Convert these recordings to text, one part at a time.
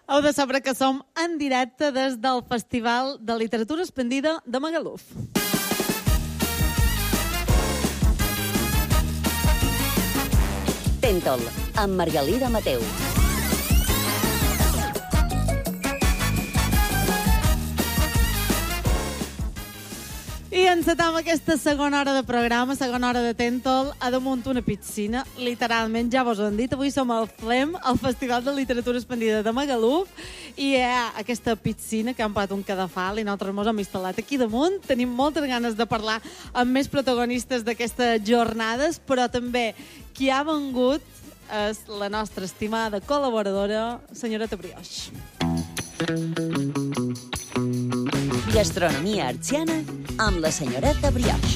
Heu de saber que som en directe des del Festival de Literatura Expandida de Magaluf. Tèntol, amb Margalida Mateu. I encetam aquesta segona hora de programa, segona hora de Tèntol, a damunt una piscina. Literalment, ja vos ho han dit, avui som al FLEM, al Festival de Literatura Expandida de Magaluf, i hi ha aquesta piscina que han posat un cadafal i nosaltres mos hem instal·lat aquí damunt. Tenim moltes ganes de parlar amb més protagonistes d'aquestes jornades, però també qui ha vengut és la nostra estimada col·laboradora, senyoreta Brioix. Gastronomia artsiana amb la senyoreta Brioix.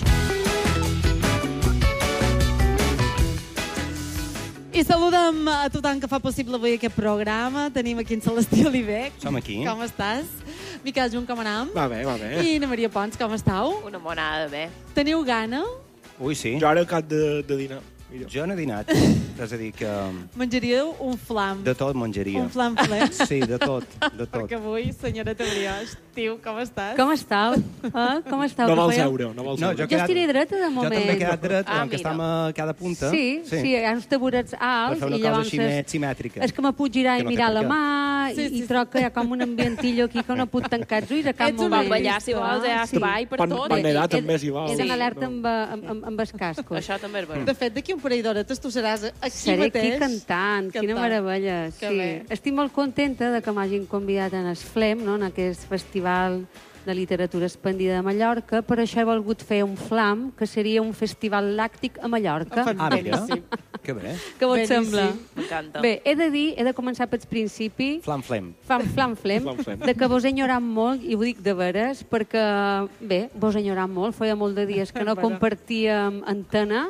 I saludem a tothom que fa possible avui aquest programa. Tenim aquí en Celestí Oliver. Som aquí. Com estàs? Miquel Junt, com anem? Va bé, va bé. I na Maria Pons, com estàu? Una monada, bé. Teniu gana? Ui, sí. Jo ara cap de dinar. Mira. Jo no he dinat. És a dir, que Menjaríeu un flam. de tot menjaria. Un flam ple. Sí, de tot, de tot. Perquè avui, senyoreta Brioix, tio, com estàs? Com estàu? Com estàu? No Que vols fèieu? seure, no vols No, seure. Jo estiré dreta de Jo moment. també he quedat dret, Ah, que mira. estem a cada punta. Sí, hi ha uns taburets Per alts fer una i cosa llavors així més simètrica. és que me puc girar Que i no té mirar per la què. mà Sí, sí, i sí. trobo que hi ha com un ambientillo aquí que no puc tancar els ulls a cap Ets un moment. Vam ballar, si vols, hi ha Sí. espai per tot. Pan nedar també s'hi val. He d'anar alerta No. amb els cascos. Això també és veritat. De fet, d'aquí un parell d'horetes tu seràs aquí Seré aquí mateix. cantant, quina meravella. Que Sí. bé. Estic molt contenta de que m'hagin convidat en el FLEM, no? En aquest festival de literatura expandida de Mallorca. Per això he volgut fer un FLAM, que seria un festival làctic a Mallorca. Ah, mira. Beníssim. Que bé. Què vos Beníssim. sembla? M'encanta. Bé, he de començar pel principi. Flam-flem. Flam, flem, Flam-flem. de que vos he enyorat molt, i ho dic de veres, perquè, bé, vos he enyorat molt, feia molt de dies que no compartíem antena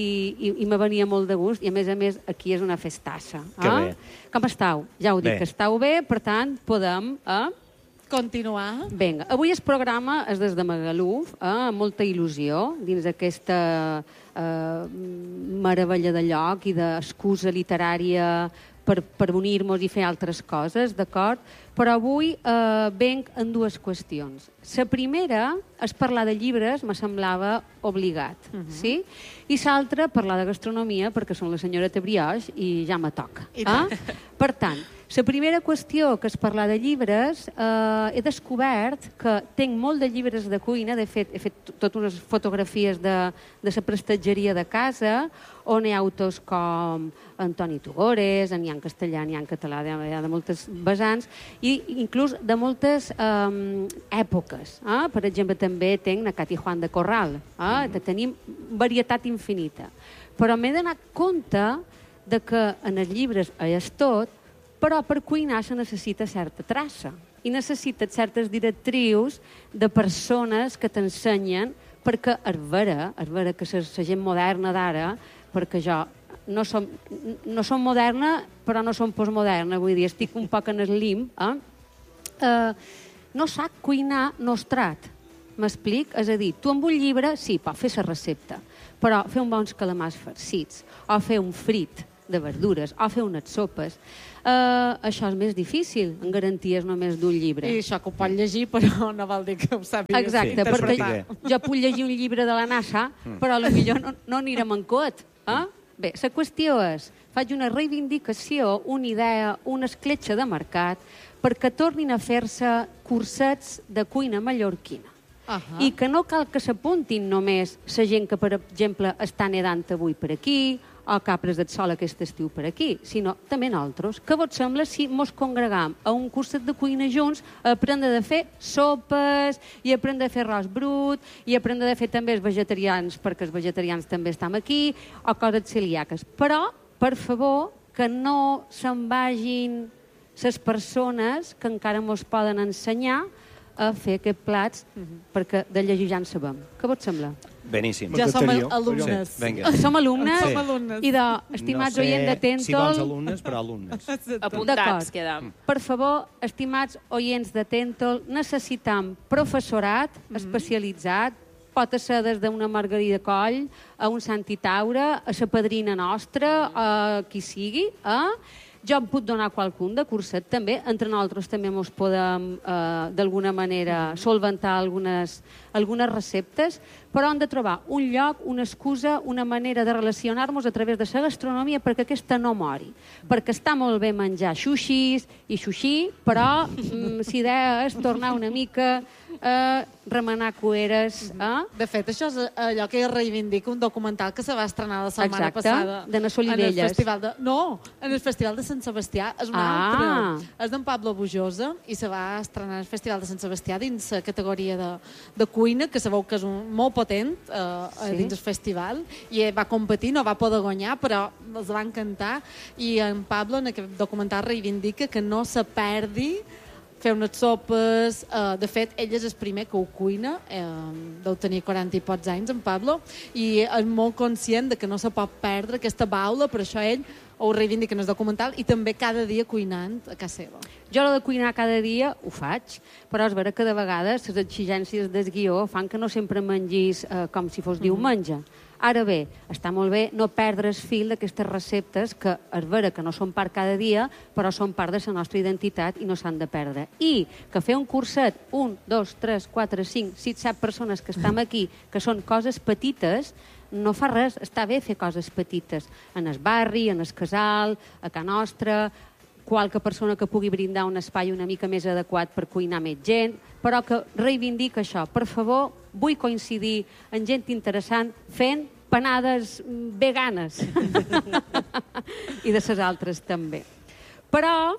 i me venia molt de gust, i a més, aquí és una festassa. Que bé. Com estàu? Ja ho dic, Bé. estàu bé, per tant, podem... Continuar. Vinga, avui el programa és des de Magaluf, amb molta il·lusió, dins d'aquesta meravella de lloc i d'excusa literària per unir-nos i fer altres coses, d'acord? Però avui venc en dues qüestions. La primera és parlar de llibres, me semblava obligat, sí? I l'altra, parlar de gastronomia, perquè som la senyoreta Brioix i ja me toca. I tant. Per tant, la primera qüestió, que és parlar de llibres, he descobert que tinc molt de llibres de cuina. De fet, he fet totes unes fotografies de la prestatgeria de casa, on hi ha autors com Antoni Tugores, n'hi ha en castellà, n'hi ha en català, hi ha de moltes vessants, i inclús de moltes èpoques. Per exemple, també tinc na Cati Juan de Corral. Tenim varietat infinita. Però m'he donat compte de que en els llibres és tot, però per cuinar se necessita certa traça i necessites certes directrius de persones que t'ensenyen, perquè és vera que la gent moderna d'ara, perquè jo no som moderna, però no som postmoderna, vull dir, estic un poc en el limb, no sap cuinar nostrat. M'explic? És a dir, tu amb un llibre, sí, pots fer la recepta, però fer uns bons calamars farcits, o fer un frit de verdures, o fer unes sopes, això és més difícil, en garanties només d'un llibre. I això que ho pot llegir, però no vol dir que ho sàpigues. Exacte, Sí, perquè sortiré. jo puc llegir un llibre de la NASA, però potser no anirem en cot. Bé, la qüestió és, faig una reivindicació, una idea, una escletxa de mercat, perquè tornin a fer-se cursets de cuina mallorquina. I que no cal que s'apuntin només la gent que, per exemple, està nedant avui per aquí, o que ha pres el sol aquest estiu per aquí, sinó també nosaltres. Què vos sembla si mos congregam a un curset de cuina junts a aprendre de fer sopes i aprendre a fer arròs brut i aprendre de fer també els vegetarians, perquè els vegetarians també estem aquí, o coses celíaques. Però, per favor, que no se'n vagin les persones que encara mos poden ensenyar a fer aquests plats, perquè de llegir ja en sabem. Què vos sembla? Beníssim. Ja som M'encantaria. alumnes. Sí, vinga. Som alumnes? Som alumnes. I estimats oients de Tèntol... si bons alumnes, però alumnes. Apuntats D'acord. quedam. Per favor, estimats oients de Tèntol, necessitam professorat especialitzat, pot ser des d'una Margarida Coll a un Santi Taura, a la padrina nostra, a qui sigui, Jo em puc donar qualcun de curset, també. Entre nosaltres també ens podem, d'alguna manera, solventar algunes receptes, però hem de trobar un lloc, una excusa, una manera de relacionar-nos a través de la gastronomia perquè aquesta no mori. Perquè està molt bé menjar sushis i sushi, però l'idea és tornar una mica a remenar cueres. De fet, això és allò que reivindica un documental que se va estrenar la setmana passada. De les Olivelles. En el Festival de Sant Sebastià. És un altre. És d'en Pablo Bujosa i se va estrenar al Festival de Sant Sebastià dins la categoria de cuina, que sabeu que és molt potent dins el festival, i va competir, no va poder guanyar, però els va encantar, i en Pablo en aquest documental reivindica que no se perdi fer unes sopes. De fet, ell és el primer que ho cuina, deu tenir 40 i pocs anys, en Pablo, i és molt conscient de que no se pot perdre aquesta baula, per això ell ho reivindica en el documental, i també cada dia cuinant a casa seva. Jo lo de cuinar cada dia ho faig, però és vera que de vegades les exigències del guió fan que no sempre mengis com si fos diumenge. Ara bé, està molt bé no perdre el fil d'aquestes receptes que és vera que no són part cada dia, però són part de la nostra identitat i no s'han de perdre. I que fer un curset, 1, 2, 3, 4, 5, 6, 7 persones que estem aquí, que són coses petites, no fa res, està bé fer coses petites. En el barri, en el casal, a casa nostra, qualque persona que pugui brindar un espai una mica més adequat per cuinar més gent, però que reivindica això. Per favor, vull coincidir en gent interessant fent panades veganes. I de les altres també. Però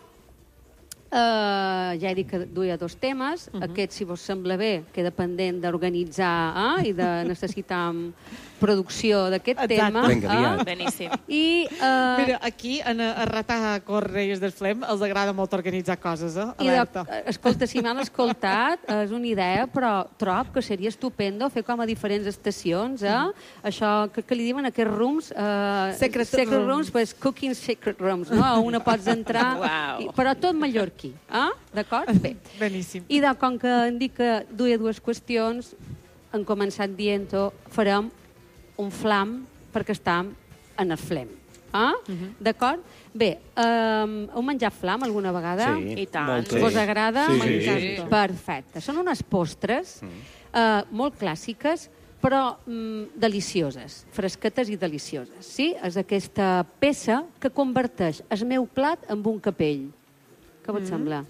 ja he dit que duia 2 temes. Aquest, si vos sembla bé, queda pendent d'organitzar i de necessitar producció d'aquest tema. Vinga, aviat. Beníssim. I mira, aquí, a Rata Correis del Flem, els agrada molt organitzar coses, alerta. Escolta, si m'han escoltat, és una idea, però trob que seria estupendo fer com a diferents estacions, això que li diuen aquests rooms, secret rooms, pues cooking secret rooms, no? On pots entrar, però tot mallorquí, d'acord? Bé. Beníssim. I com que em dic que duia 2 qüestions, hem començat dient-ho, farem un flam perquè estem en el flem. D'acord? Bé, heu menjat flam alguna vegada? Sí, I tant. Vos agrada? Sí. Perfecte. Són unes postres molt clàssiques, però delicioses, fresquetes i delicioses. Sí? És aquesta peça que converteix el meu plat en un capell. Què vos sembla?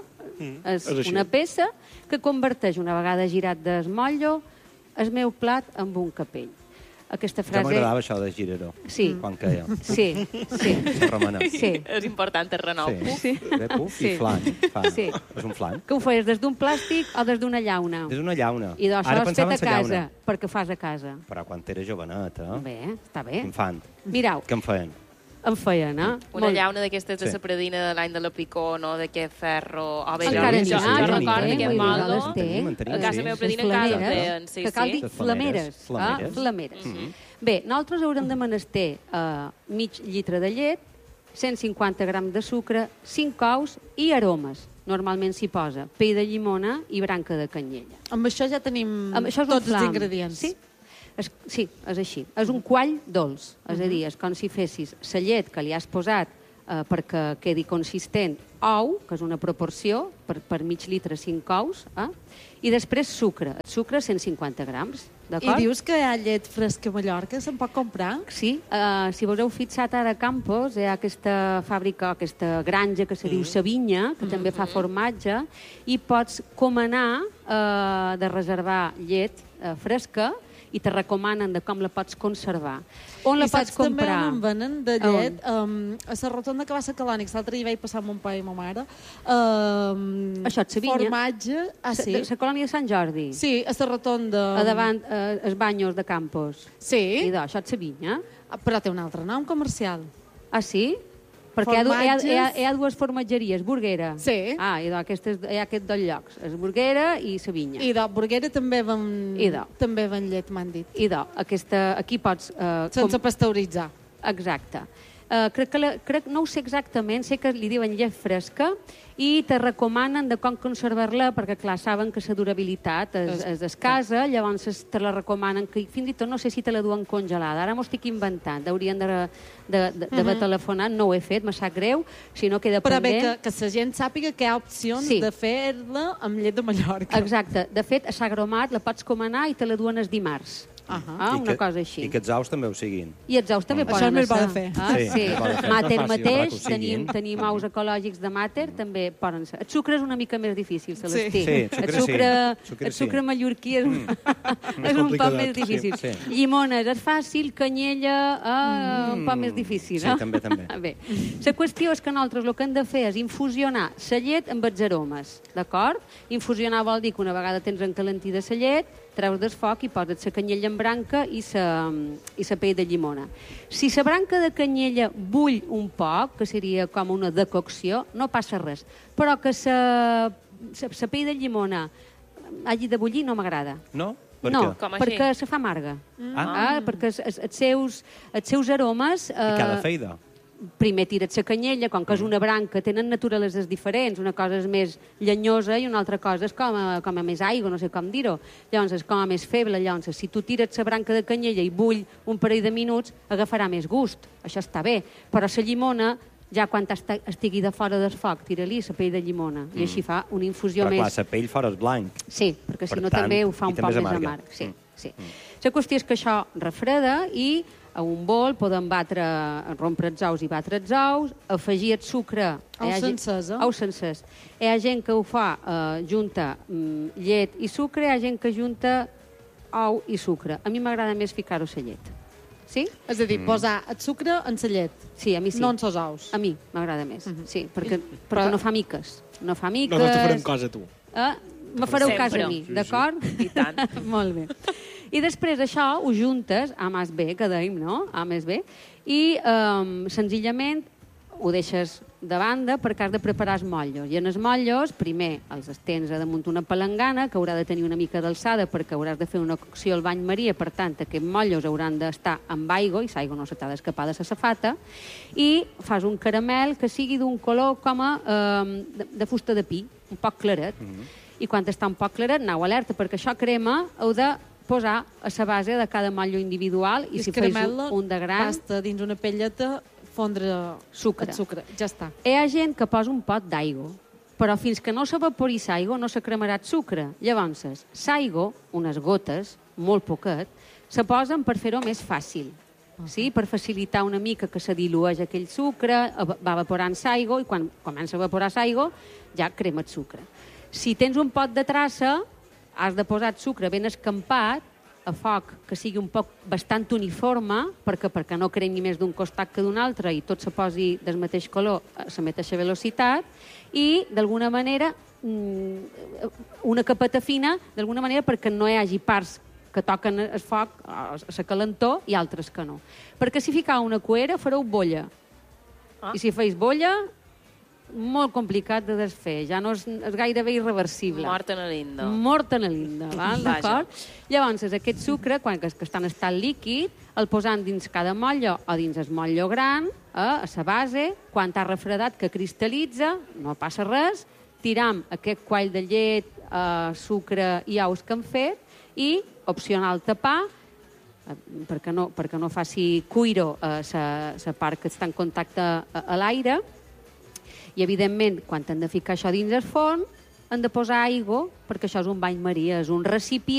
És una peça que converteix, una vegada girat d'esmotllo, el meu plat en un capell. Aquesta frase... Ja m'agradava això de girar-ho. Sí. Quan queia. Sí. Se remena. Sí. És important el renou. Sí. Ve puf i flan. Sí. És un flan. Que ho feies des d'un plàstic o des d'una llauna? És una llauna. I d'això Ara has fet pensava a en la casa, llauna. perquè fas a casa. Però quan era jovenet, Bé, està bé. Infant. Mireu, Què em feien? em feien, Una llauna d'aquestes de Sí. la predina de l'any de la picó, no d'aquest ferro... O bé, encara sí, n'hi sí, ha, sí, recordo sí, aquest sí, maldo. sí, tenim, A casa sí. meva predina Les en casa flameres, feien, sí, que cal dir sí. Les flameres. flameres. Flameres. Bé, nosaltres haurem de menester mig litre de llet, 150 grams de sucre, 5 ous i aromes. Normalment s'hi posa pell de llimona i branca de canyella. Amb això ja tenim Això és un tots els flam. ingredients. Sí? Sí, és així. És un quall dolç. És a dir, és com si fessis la llet que li has posat perquè quedi consistent, ou, que és una proporció, per mig litre 5 ous, i després sucre. Sucre 150 grams, I d'acord? dius que hi ha llet fresca a Mallorca? Se'n pot comprar? Sí, si vos heu fixat ara a Campos, hi ha aquesta fàbrica, aquesta granja que se diu Savinya, que també fa formatge, i pots comanar de reservar llet fresca i te recomanen de com la pots conservar. On la I pots saps també comprar? on en venen de llet? A la rotonda que va ser Calònics. L'altre dia vaig passar amb mon pare i ma mare. Això, et Savinya? Formatge. Sí. La colònia de Sant Jordi? Sí, a la rotonda. A davant, els banyos de Campos? Sí, I això et Savinya? però té un altre nom comercial. Ah, sí? Perquè hi ha 2 formatgeries, Burguera. Sí. Hi ha aquests 2 llocs, és Burguera i Savinya. I de Burguera també Idò. també ven llet, m'han dit. Aquí pots... Sense pasteuritzar. Exacte. Crec, no ho sé exactament, sé que li diuen llet fresca i te recomanen de com conservar-la perquè, clar, saben que la durabilitat és escassa, llavors te la recomanen, que fins i tot no sé si te la duen congelada. Ara m'ho estic inventant, haurien d'haver telefonat, no ho he fet, me sap greu, si no queda Però bé, pendent. que la gent sàpiga que hi ha opcions de fer-la amb llet de Mallorca. Exacte. De fet, a Sagromat la pots comanar i te la duen els dimarts. Una cosa així. I que els aus també ho siguin. I els aus també Això poden és més bo ser. de fer. Sí. més bo de fer. Mater No fàcil, mateix, que ho siguin. tenim aus ecològics de Mater, també poden ser. El sucre és una mica més difícil, Celestí. Sí, El sucre mallorquí és un poc més difícil. Sí. Llimones és fàcil, canyella un poc més difícil. Sí, també. Bé, la qüestió és que nosaltres el que hem de fer és infusionar la llet amb els aromes, d'acord? Infusionar vol dir que una vegada tens encalentida la llet, treus del foc i poses la canyella en branca i la pell de llimona. Si la branca de canyella bull un poc, que seria com una decocció, no passa res. Però que la pell de llimona hagi de bullir no m'agrada. No? Per No, què? Com així? perquè se fa amarga. Perquè els seus aromes... I cada feida? Primer tires la canyella, com que és una branca, tenen naturaleses diferents, una cosa és més llenyosa i una altra cosa és com a més aigua, no sé com dir-ho. Llavors és com a més feble, llavors si tu tires la branca de canyella i bull un parell de minuts, agafarà més gust, això està bé. Però la llimona, ja quan estigui de fora del foc, tira-li la pell de llimona i així fa una infusió Però més... clar, la pell fora és blanc. Sí, perquè si Per no tant, també ho fa i un també poc és més amarga. amarg. Sí. La qüestió és que això refreda i a un bol podem rompre els ous i batre els ous, afegir el sucre... Ous sencers, eh? Ous sencers. Hi ha gent que ho fa junta llet i sucre, hi ha gent que junta ou i sucre. A mi m'agrada més ficar-ho a la llet. Sí? És a dir, posar el sucre en la llet. Sí, a mi sí. No en els ous. A mi m'agrada més, sí, perquè no fa miques. No fa miques... No te farem cosa, tu. Me fareu cas a Sempre. mi, d'acord? I tant. Molt bé. I després això ho juntes, A més B, que dèiem, no? A més B, i senzillament ho deixes de banda perquè has de preparar els motllos. I en els motllos, primer els estens a damunt una palangana, que haurà de tenir una mica d'alçada perquè hauràs de fer una cocció al bany maria, per tant, aquests motllos hauran d'estar amb aigua, i l'aigua no se t'ha d'escapar de la safata, i fas un caramel que sigui d'un color com de fusta de pi, un poc claret. I quan està un poc claret, aneu alerta, perquè això crema heu de posar a la base de cada motllo individual i si fes un de gran... Basta dins una pelleta fondre sucre. El sucre. Ja està. Hi ha gent que posa un pot d'aigua, però fins que no s'evapori l'aigua no se cremarà el sucre. Llavors, l'aigua, unes gotes, molt poquet, se posen per fer-ho més fàcil. Sí? Per facilitar una mica que se dilueix aquell sucre, va evaporant l'aigua i quan comença a evaporar l'aigua ja crema el sucre. Si tens un pot de traça, has de posar el sucre ben escampat a foc que sigui un poc bastant uniforme perquè no cremi més d'un costat que d'un altre i tot se posi del mateix color a la mateixa velocitat i d'alguna manera una capeta fina d'alguna manera perquè no hi hagi parts que toquen el foc, la calentor i altres que no. Perquè si ficau una cuera fareu bolla i si feis bolla molt complicat de desfer, ja no és gairebé irreversible. Mort en la linda. Mort en la linda, d'acord? Llavors, aquest sucre, quan que està en estat líquid, el posant dins cada motllo o dins el motllo gran, a la base, quan t'ha refredat que cristal·litza, no passa res, tiram aquest quall de llet, sucre i ous que hem fet i, opcional, tapar, perquè no faci cuiro la part que està en contacte a l'aire. I, evidentment, quan hem de ficar això dins el forn, hem de posar aigua, perquè això és un bany maria, és un recipient